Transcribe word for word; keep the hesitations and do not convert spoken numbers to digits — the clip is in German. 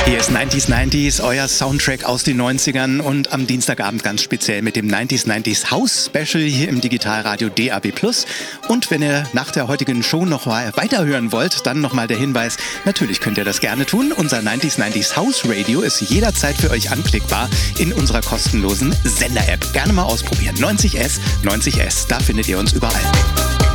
Hier ist neunzig neunzig, euer Soundtrack aus den neunzigern und am Dienstagabend ganz speziell mit dem neunzig neunzig House Special hier im Digitalradio D A B plus. Und wenn ihr nach der heutigen Show noch mal weiterhören wollt, dann nochmal der Hinweis, natürlich könnt ihr das gerne tun. Unser neunzig neunzig House Radio ist jederzeit für euch anklickbar in unserer kostenlosen Sender-App. Gerne mal ausprobieren. neunzig S, neunzig S, da findet ihr uns überall.